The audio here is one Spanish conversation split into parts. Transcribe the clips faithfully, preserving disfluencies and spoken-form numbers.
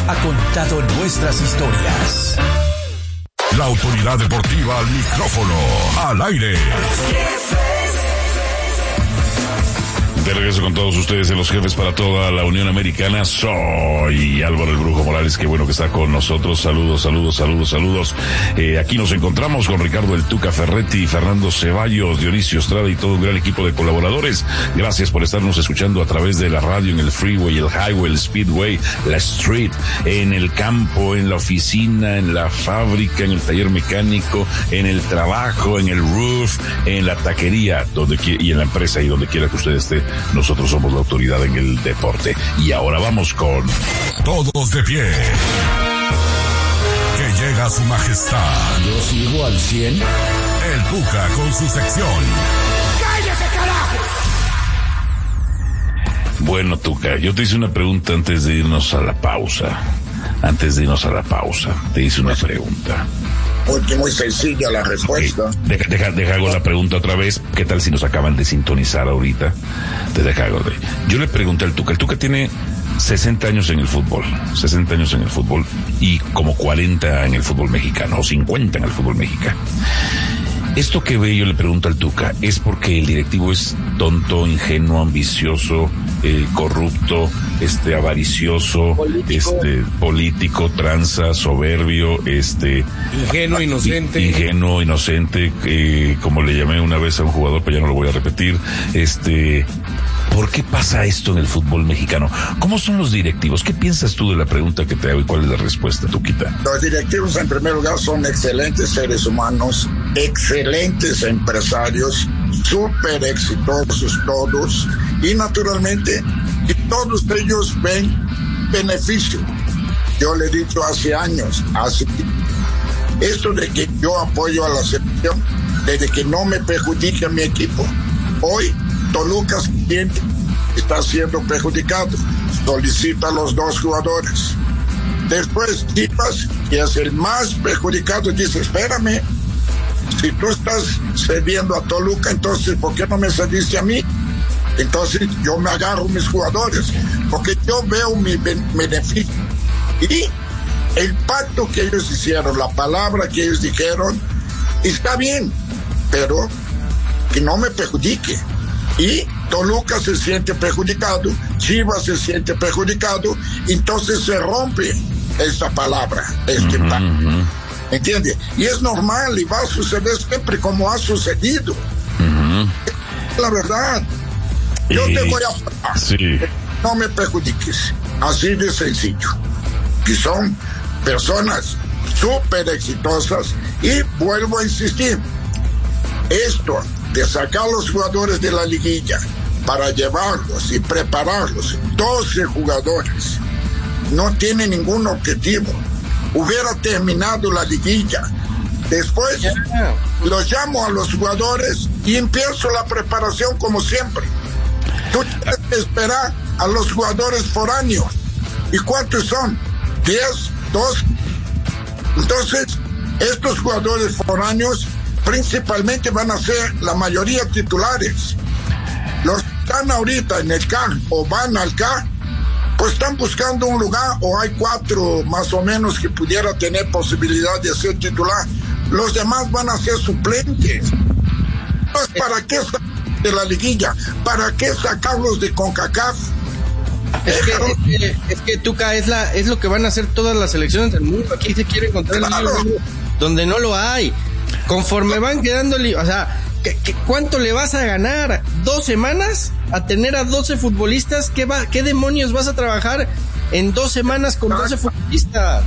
ha contado nuestras historias. La autoridad deportiva al micrófono, al aire. De regreso con todos ustedes en Los Jefes para toda la Unión Americana. Soy Álvaro el Brujo Morales, qué bueno que está con nosotros. Saludos, saludos, saludos, saludos. Eh, aquí nos encontramos con Ricardo el Tuca Ferretti, Fernando Ceballos, Dionisio Estrada y todo un gran equipo de colaboradores. Gracias por estarnos escuchando a través de la radio, en el freeway, el highway, el speedway, la street, en el campo, en la oficina, en la fábrica, en el taller mecánico, en el trabajo, en el roof, en la taquería, donde y en la empresa y donde quiera que usted esté. Nosotros somos la autoridad en el deporte. Y ahora vamos con Todos de Pie. Que llega su majestad. Yo sigo al cien. El Tuca con su sección. ¡Cállese, carajo! Bueno, Tuca, yo te hice una pregunta antes de irnos a la pausa. Antes de irnos a la pausa, te hice una pregunta. Muy, muy sencilla la respuesta. Okay. Deja, deja, deja hago la pregunta otra vez. ¿Qué tal si nos acaban de sintonizar ahorita? Te deja hago de. Yo le pregunté al Tuca. El Tuca tiene sesenta años en el fútbol. sesenta años en el fútbol. Y como cuarenta en el fútbol mexicano. O cincuenta en el fútbol mexicano. Esto que ve, yo le pregunto al Tuca, ¿es porque el directivo es tonto, ingenuo, ambicioso, eh, corrupto, este, avaricioso, político. este, político, tranza, soberbio, este, ingenuo, inocente, ingenuo, inocente, eh, como le llamé una vez a un jugador, pero ya no lo voy a repetir, este, ¿por qué pasa esto en el fútbol mexicano? ¿Cómo son los directivos? ¿Qué piensas tú de la pregunta que te hago y cuál es la respuesta, Tuquita? Los directivos, en primer lugar, son excelentes seres humanos, excelentes empresarios, súper exitosos todos, y naturalmente, y todos ellos ven beneficio. Yo le he dicho hace años, hace esto de que yo apoyo a la selección, desde que no me perjudique a mi equipo. Hoy, Toluca está siendo perjudicado, solicita a los dos jugadores. Después Chivas, que es el más perjudicado, dice, espérame, si tú estás cediendo a Toluca, entonces ¿por qué no me cediste a mí? Entonces yo me agarro mis jugadores, porque yo veo mi beneficio. Y el pacto que ellos hicieron, la palabra que ellos dijeron, está bien, pero que no me perjudique. Y Toluca se siente perjudicado, Chivas se siente perjudicado, entonces se rompe esta palabra, este uh-huh, pacto. Uh-huh. ¿Entiende? Y es normal y va a suceder siempre como ha sucedido. Uh-huh. La verdad, yo y... te voy a... Sí. No me perjudiques, así de sencillo. Que son personas súper exitosas y vuelvo a insistir, esto de sacar a los jugadores de la liguilla para llevarlos y prepararlos, doce jugadores, no tiene ningún objetivo. Hubiera terminado la liguilla, después yeah. los llamo a los jugadores y empiezo la preparación como siempre. Tú tienes que esperar a los jugadores foráneos. ¿Y cuántos son? diez, doce. Entonces, estos jugadores foráneos principalmente van a ser la mayoría titulares. Los que están ahorita en el C A R o van al C A R, pues están buscando un lugar, o hay cuatro más o menos que pudiera tener posibilidad de ser titular. Los demás van a ser suplentes. Entonces, ¿para qué sacarlos de la liguilla? ¿Para qué sacarlos de CONCACAF? Es que, es que, es que Tuca, es, la, es lo que van a hacer todas las selecciones del mundo. Aquí se quiere encontrar claro. el donde no lo hay. Conforme van quedando, o sea, ¿qué, qué, ¿cuánto le vas a ganar? ¿Dos semanas a tener a doce futbolistas? ¿Qué, va, ¿Qué demonios vas a trabajar en dos semanas con doce futbolistas?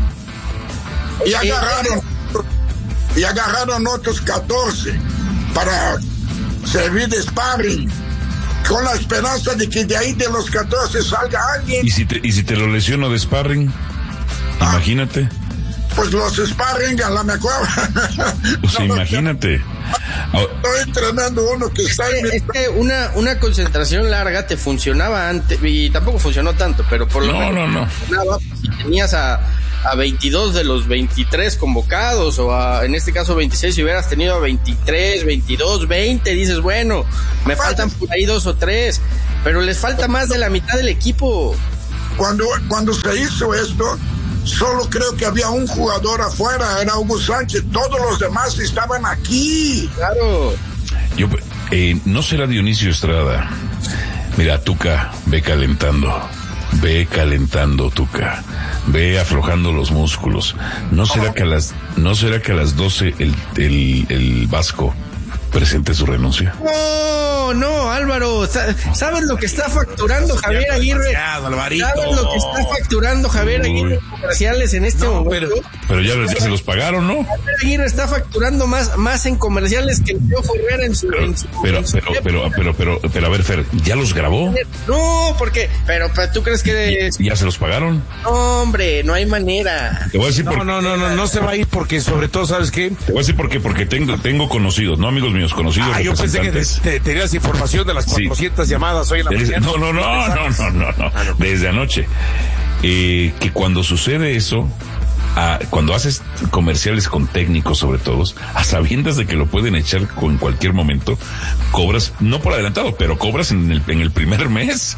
Y agarraron, eh, y agarraron otros catorce para servir de sparring, con la esperanza de que de ahí de los catorce salga alguien. ¿Y si te, y si te lo lesiono de sparring? Ah. Imagínate. Pues los sparring a la mejor. Pues no, imagínate. Estoy entrenando uno que es está que, en mi... es que una, una concentración larga te funcionaba antes, y tampoco funcionó tanto, pero por lo no, menos no, no. funcionaba. Si tenías a, a veintidós de los veintitrés convocados, o a, en este caso veintiséis, si hubieras tenido a veintitrés, veintidós, veinte, dices, bueno, me faltan por ahí dos o tres, pero les falta más de la mitad del equipo. Cuando, cuando se hizo esto, solo creo que había un jugador afuera, era Hugo Sánchez, todos los demás estaban aquí. Claro. Yo, eh, no será Dionisio Estrada. Mira, Tuca, ve calentando, ve calentando, Tuca, ve aflojando los músculos. ¿No será que a las, no será que a las doce el, el, el Vasco presente su renuncia? No, no, Álvaro, ¿sabes lo que está facturando Javier Aguirre? ¿Sabes lo que está facturando Javier Aguirre en comerciales en este no, momento? Pero, pero ya, ya se los pagaron, ¿no? Javier Aguirre está facturando más, más en comerciales que el Piojo Herrera en su... Pero, en su, pero, en su pero, pero, pero, pero, pero, a ver, Fer, ¿ya los grabó? No, porque, pero, pero ¿tú crees que...? ¿Ya se los pagaron? No, hombre, no hay manera. Te voy a decir no, por... no, no, no, no se va a ir porque sobre todo, ¿sabes qué? Te voy a decir por qué, porque tengo, tengo conocidos, no amigos míos, conocidos. Ah, yo pensé que te, te, tenías información de las cuatrocientas sí. llamadas hoy en la Desde, mañana. No, no, no, no, no, no, no, desde anoche. Eh, que cuando sucede eso, a, cuando haces comerciales con técnicos sobre todo, a sabiendas de que lo pueden echar en cualquier momento, cobras, no por adelantado, pero cobras en el, en el primer mes.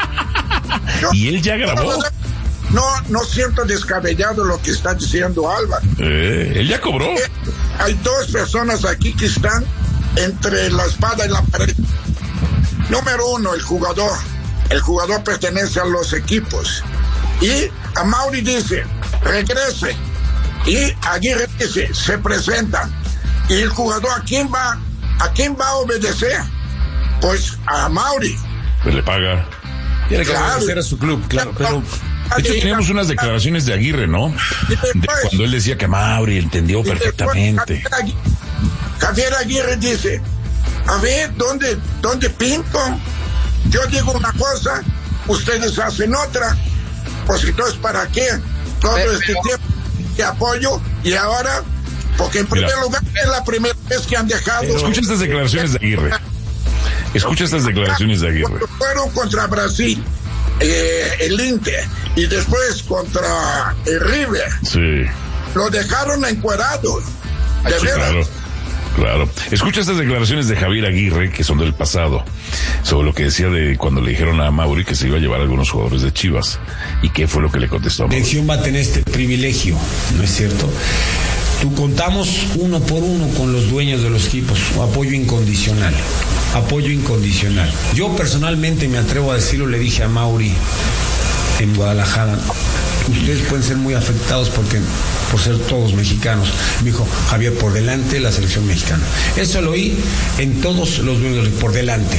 Y él ya grabó. No, no siento descabellado lo que está diciendo Álvaro. Eh, él ya cobró. Eh, hay dos personas aquí que están entre la espada y la pared. Número uno, el jugador. El jugador pertenece a los equipos. Y Amaury dice, regrese. Y Aguirre dice, se presentan. Y el jugador, ¿a quién va? ¿A quién va a obedecer? Pues a Amaury. Pues le paga. Tiene que claro. obedecer a su club, claro, pero... De hecho, teníamos unas declaraciones de Aguirre, ¿no? De cuando él decía que Amaury entendió perfectamente. Javier Aguirre dice, a ver, ¿dónde, dónde pinto? Yo digo una cosa, ustedes hacen otra. Pues entonces, ¿para qué? Todo pero, este pero... tiempo de apoyo y ahora, porque en primer Mira, lugar es la primera vez que han dejado... Escucha estas declaraciones de Aguirre. Escucha estas declaraciones de Aguirre. Cuando fueron contra Brasil, eh, el Inter, y después contra el River, sí, lo dejaron encuerado. De sí, veras. Claro. Claro. Escucha estas declaraciones de Javier Aguirre, que son del pasado, sobre lo que decía de cuando le dijeron a Amaury que se iba a llevar a algunos jugadores de Chivas. ¿Y qué fue lo que le contestó a Amaury? La selección va a tener este privilegio, ¿no es cierto? Tú contamos uno por uno con los dueños de los equipos, apoyo incondicional, apoyo incondicional. Yo personalmente me atrevo a decirlo, le dije a Amaury en Guadalajara, ustedes pueden ser muy afectados porque por ser todos mexicanos. Me dijo, Javier, por delante la selección mexicana. Eso lo oí en todos los dueños, por delante.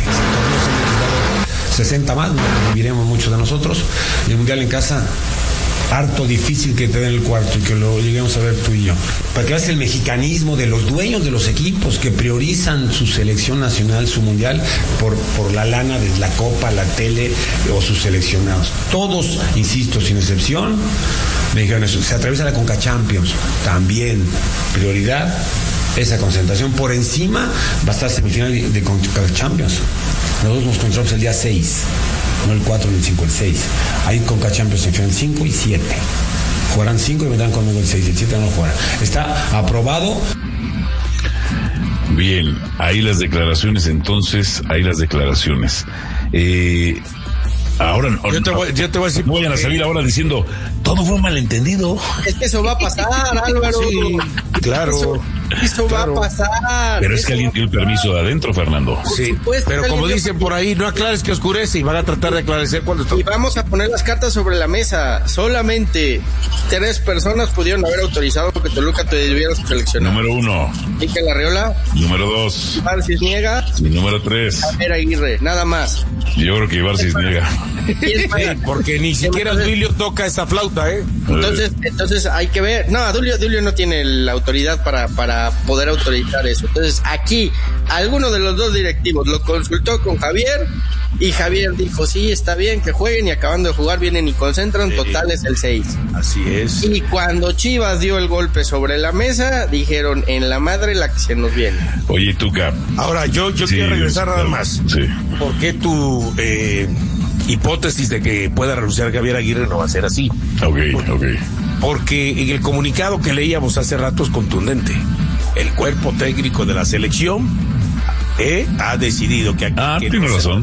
sesenta más, no viviremos muchos de nosotros. Y el Mundial en casa, harto difícil que te den el cuarto y que lo lleguemos a ver tú y yo. Para que veas el mexicanismo de los dueños de los equipos que priorizan su selección nacional, su mundial, por, por la lana de la copa, la tele o sus seleccionados. Todos, insisto, sin excepción, me dijeron eso. Se atraviesa la Conca Champions, también prioridad, esa concentración. Por encima va a estar semifinal de Conca Champions. Nosotros nos encontramos el día seis. No el cuatro, ni el cinco, el seis. Ahí Conca Champions se enfrentan cinco y siete. Jugarán cinco y vendrán conmigo el seis, el siete no jugarán. Está aprobado. Bien, ahí las declaraciones entonces, ahí las declaraciones. Eh, ahora yo te voy, yo te voy a decir, vayan a salir ahora diciendo, todo fue un malentendido. Es que eso va a pasar, Álvaro. Sí, claro. Eso, eso claro. va a pasar. Pero es que alguien dio el permiso de adentro, Fernando. Sí, pero como dicen por ahí, no aclares que oscurece y van a tratar de aclarecer cuando está. Y vamos a poner las cartas sobre la mesa. Solamente tres personas pudieron haber autorizado que Toluca te debiera seleccionar. Número uno. Mikel Arriola. Número dos. Ibar Cisniega. Y número tres. Javier Aguirre, nada más. Yo creo que Ibar Cisniega. Sí, porque ni siquiera Duilio toca esa flauta, ¿eh? Entonces, entonces hay que ver. No, Dulio, Dulio no tiene la autoridad para, para poder autorizar eso. Entonces, aquí, alguno de los dos directivos lo consultó con Javier y Javier dijo, sí, está bien que jueguen y acabando de jugar vienen y concentran, sí. Total es el seis. Así es. Y cuando Chivas dio el golpe sobre la mesa, dijeron, en la madre la que se nos viene. Oye, Tuca. Ahora, yo, yo sí, quiero regresar nada más. Sí. ¿Por qué tu eh, hipótesis de que pueda renunciar Javier Aguirre no va a ser así? Ok, porque, ok. Porque en el comunicado que leíamos hace rato es contundente. El cuerpo técnico de la selección eh, ha decidido que aquí... Ah, que tiene no razón.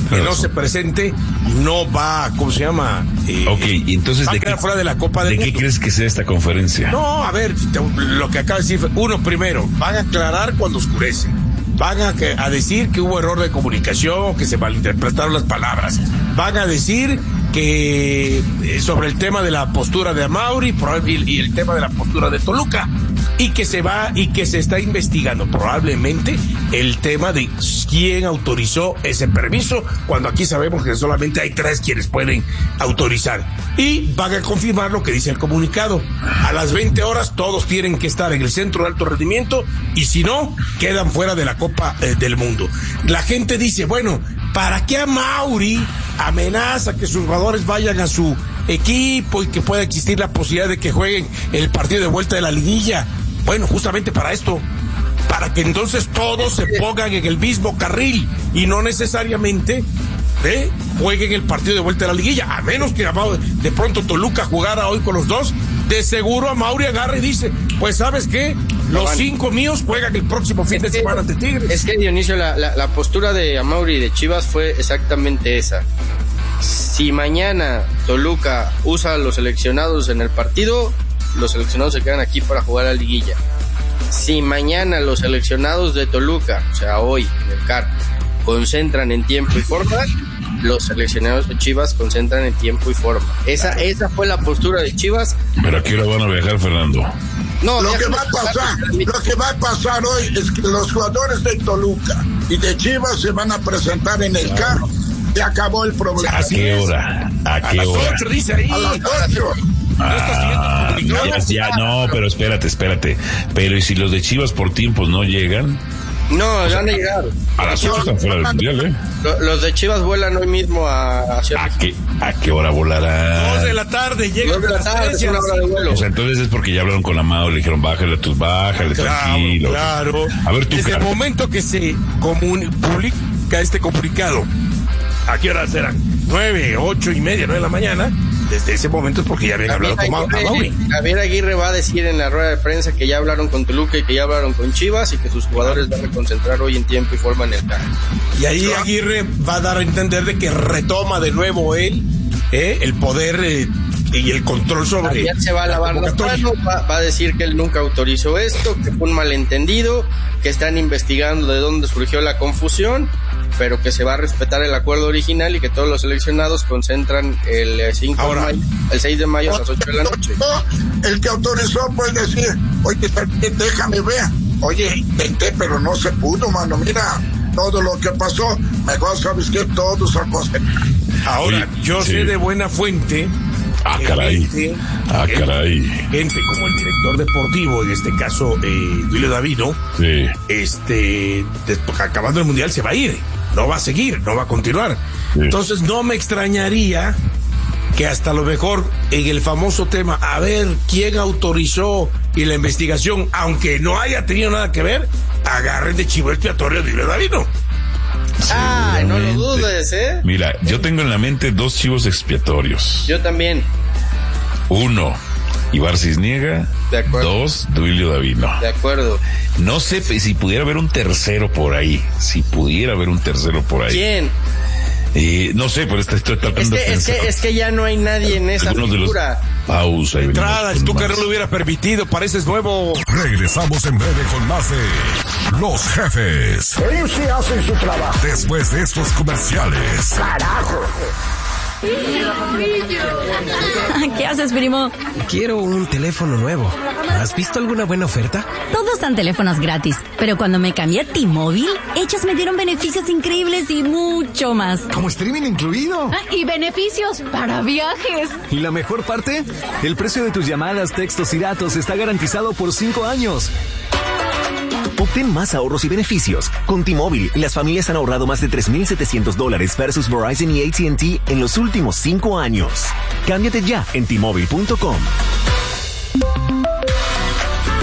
que no se presente, no va, ¿cómo se llama? Eh, ok, y entonces va ¿de a quedar qué, fuera de la Copa del ¿de Mundo? qué crees que sea esta conferencia? No, a ver, te, lo que acaba de decir, uno primero, van a aclarar cuando oscurece. Van a, que, a decir que hubo error de comunicación, que se malinterpretaron las palabras. Van a decir que eh, sobre el tema de la postura de Amauri y, y el tema de la postura de Toluca, y que se va y que se está investigando probablemente el tema de quién autorizó ese permiso, cuando aquí sabemos que solamente hay tres quienes pueden autorizar. Y van a confirmar lo que dice el comunicado. A las veinte horas todos tienen que estar en el centro de alto rendimiento, y si no, quedan fuera de la Copa eh, del Mundo. La gente dice, bueno, ¿para qué Amauri amenaza que sus jugadores vayan a su equipo y que pueda existir la posibilidad de que jueguen el partido de vuelta de la liguilla? Bueno, justamente para esto, para que entonces todos se pongan en el mismo carril y no necesariamente ¿eh? jueguen el partido de vuelta de la liguilla, a menos que de pronto Toluca jugara hoy con los dos. De seguro Amauri agarra y dice, pues ¿sabes qué? Los cinco míos juegan el próximo fin de semana ante Tigres. Es que, Dionisio, la, la, la postura de Amauri y de Chivas fue exactamente esa. Si mañana Toluca usa a los seleccionados en el partido, los seleccionados se quedan aquí para jugar a la liguilla. Si mañana los seleccionados de Toluca, o sea, hoy en el C A R, concentran en tiempo y forma, los seleccionados de Chivas concentran en tiempo y forma. Esa, esa fue la postura de Chivas. ¿Pero a qué hora van a viajar, Fernando? No, lo que va a pasar, lo que va a pasar hoy es que los jugadores de Toluca y de Chivas se van a presentar en el carro. Se acabó el problema. ¿A qué hora? ¿A qué a hora? las ocho, dice ahí. A las ocho. Ah, ya, ya, no, pero espérate, espérate. Pero ¿y si los de Chivas por tiempos no llegan? No, van a llegar. A las ocho están fuera del mundial, ¿eh? Los de Chivas vuelan hoy mismo a... Hacia ¿A qué, ¿A qué hora volarán? Dos de la tarde, llegan Dos de la tarde, es una hora de vuelo. O sea, entonces es porque ya hablaron con la Amado, le dijeron, bájale, tus bájale, Claro, tranquilo. claro. A ver, tú, Desde el Carlos. momento que se comuni- publica este comunicado, ¿a qué hora serán? Nueve, ocho y media, nueve de la mañana. Desde ese momento es porque ya habían hablado con Amauri. Javier Aguirre va a decir en la rueda de prensa que ya hablaron con Toluca y que ya hablaron con Chivas y que sus jugadores van a concentrar hoy en tiempo y forma en el campo. Y ahí Aguirre va a dar a entender de que retoma de nuevo él eh, el poder eh, y el control sobre... Javier se va a lavar las manos, va, va a decir que él nunca autorizó esto, que fue un malentendido, que están investigando de dónde surgió la confusión, pero que se va a respetar el acuerdo original y que todos los seleccionados concentran el cinco Ahora, de mayo, el seis de mayo a las ocho de la noche. El que autorizó puede decir, oye, déjame ver. Oye, intenté, pero no se pudo, mano. Mira, todo lo que pasó, mejor sabes que todos a concentrar. Ahora, Oye, yo sí. sé de buena fuente... Ah, que caray. Gente, Ah, gente- caray. gente como el director deportivo, en este caso, eh, Duilio Davino, Sí. este, después, acabando el mundial se va a ir, no va a seguir, no va a continuar. Sí. Entonces no me extrañaría que hasta lo mejor en el famoso tema, a ver quién autorizó y la investigación, aunque no haya tenido nada que ver, agarren de chivo expiatorio a Duilio Davino. Ay, no lo Seguramente. dudes, ¿eh? Mira, yo tengo en la mente dos chivos expiatorios. Yo también, Uno, Ibar Cisniega. De acuerdo. Dos, Duilio Davino. de acuerdo. No sé si pudiera haber un tercero por ahí. Si pudiera haber un tercero por ahí. ¿Quién? Eh, no sé, pero estoy, estoy tratando Es de que, es, pensar. que, es que ya no hay nadie en esa Algunos de los- figura. Pausa. y venimos Entrada, con si tu más. carrera lo hubiera permitido, pareces nuevo. Regresamos en breve con más de Los Jefes. Ellos sí hacen su trabajo. Después de estos comerciales. Carajo. ¿Qué haces, primo? Quiero un teléfono nuevo. ¿Has visto alguna buena oferta? Todos dan teléfonos gratis, pero cuando me cambié a T-Mobile, ellos me dieron beneficios increíbles y mucho más. Como streaming incluido. Y beneficios para viajes. ¿Y la mejor parte? El precio de tus llamadas, textos y datos está garantizado por cinco años. Obtén más ahorros y beneficios. Con T-Mobile, las familias han ahorrado más de tres mil setecientos dólares versus Verizon y A T and T en los últimos cinco años. Cámbiate ya en T Mobile punto com.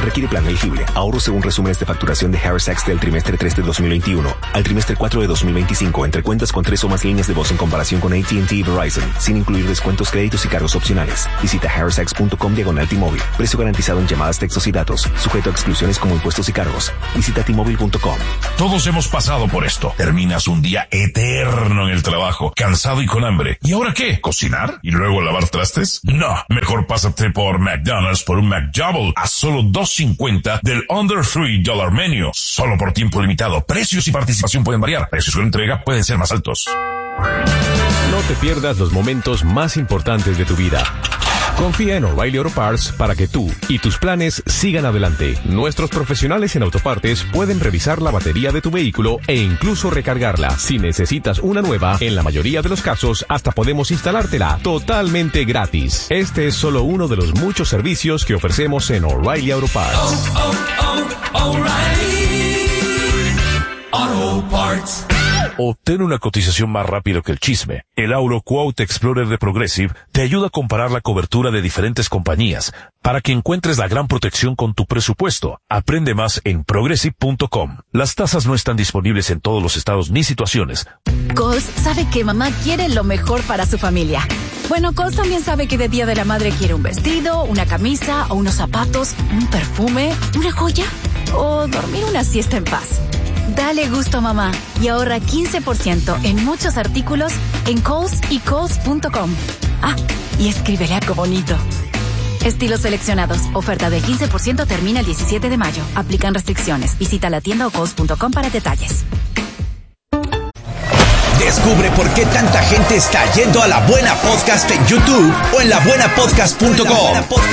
Requiere plan elegible. Ahorro según resúmenes de facturación de Harris X del trimestre tres de dos mil veintiuno al trimestre cuatro de dos mil veinticinco entre cuentas con tres o más líneas de voz en comparación con A T and T y Verizon, sin incluir descuentos, créditos y cargos opcionales. Visita harrisx punto com diagonal T-Mobile. Precio garantizado en llamadas, textos y datos. Sujeto a exclusiones como impuestos y cargos. Visita T Mobile punto com. Todos hemos pasado por esto. Terminas un día eterno en el trabajo, cansado y con hambre. ¿Y ahora qué? ¿Cocinar? ¿Y luego lavar trastes? No. Mejor pásate por McDonald's por un McDouble a solo dos cincuenta del Under three dollar Menu. Solo por tiempo limitado. Precios y participación pueden variar. Precios con entrega pueden ser más altos. No te pierdas los momentos más importantes de tu vida. Confía en O'Reilly Auto Parts para que tú y tus planes sigan adelante. Nuestros profesionales en autopartes pueden revisar la batería de tu vehículo e incluso recargarla. Si necesitas una nueva, en la mayoría de los casos hasta podemos instalártela totalmente gratis. Este es solo uno de los muchos servicios que ofrecemos en O'Reilly Auto Parts. Oh, oh, oh, O'Reilly Auto Parts. Obtén una cotización más rápido que el chisme. El Auto Quote Explorer de Progressive te ayuda a comparar la cobertura de diferentes compañías para que encuentres la gran protección con tu presupuesto. Aprende más en progressive punto com. Las tasas no están disponibles en todos los estados ni situaciones. Kohl's sabe que mamá quiere lo mejor para su familia. Bueno, Kohl's también sabe que de Día de la Madre quiere un vestido, una camisa o unos zapatos, un perfume, una joya o dormir una siesta en paz. Dale gusto a mamá y ahorra quince por ciento en muchos artículos en Kohl's y Kohl's punto com. Ah, y escríbele algo bonito. Estilos seleccionados. Oferta del quince por ciento termina el diecisiete de mayo. Aplican restricciones. Visita la tienda o Kohl's punto com para detalles. Descubre por qué tanta gente está yendo a La Buena Podcast en YouTube o en la buena podcast punto com.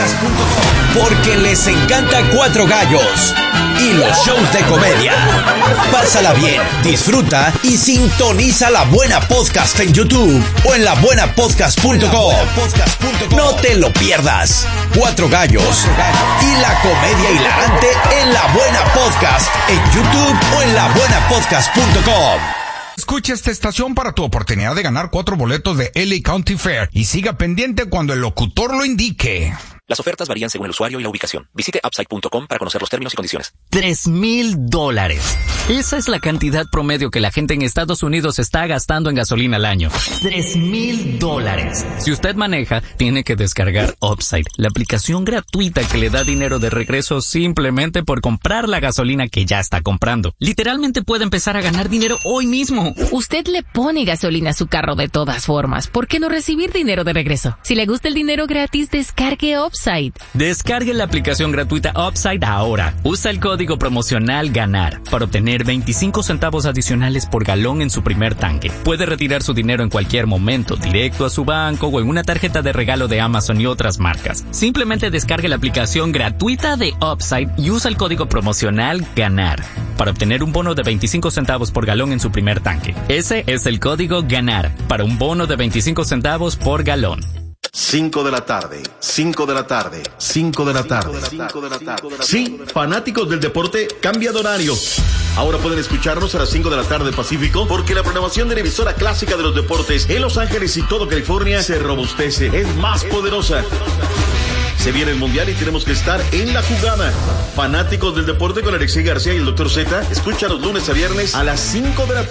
Porque les encanta Cuatro Gallos y los shows de comedia. Pásala bien, disfruta y sintoniza La Buena Podcast en YouTube o en la buena podcast punto com. No te lo pierdas. Cuatro Gallos y la comedia hilarante en La Buena Podcast en YouTube o en la buena podcast punto com. Escucha esta estación para tu oportunidad de ganar cuatro boletos de L A County Fair y siga pendiente cuando el locutor lo indique. Las ofertas varían según el usuario y la ubicación. Visite upside punto com para conocer los términos y condiciones. Tres mil dólares. Esa es la cantidad promedio que la gente en Estados Unidos está gastando en gasolina al año. Tres mil dólares. Si usted maneja, tiene que descargar Upside, la aplicación gratuita que le da dinero de regreso simplemente por comprar la gasolina que ya está comprando. Literalmente puede empezar a ganar dinero hoy mismo. Usted le pone gasolina a su carro de todas formas. ¿Por qué no recibir dinero de regreso? Si le gusta el dinero gratis, descargue Upside. Descargue la aplicación gratuita Upside ahora. Usa el código promocional GANAR para obtener veinticinco centavos adicionales por galón en su primer tanque. Puede retirar su dinero en cualquier momento, directo a su banco o en una tarjeta de regalo de Amazon y otras marcas. Simplemente descargue la aplicación gratuita de Upside y usa el código promocional GANAR para obtener un bono de veinticinco centavos por galón en su primer tanque. Ese es el código GANAR para un bono de veinticinco centavos por galón. cinco de la tarde, cinco de la tarde, cinco de la tarde. Sí, fanáticos del deporte, cambia de horario. Ahora pueden escucharnos a las cinco de la tarde Pacífico, porque la programación de la emisora clásica de los deportes en Los Ángeles y todo California se robustece, es más poderosa. Se viene el Mundial y tenemos que estar en la jugada. Fanáticos del deporte con Alexei García y el doctor Z, escucha los lunes a viernes a las cinco de la tarde.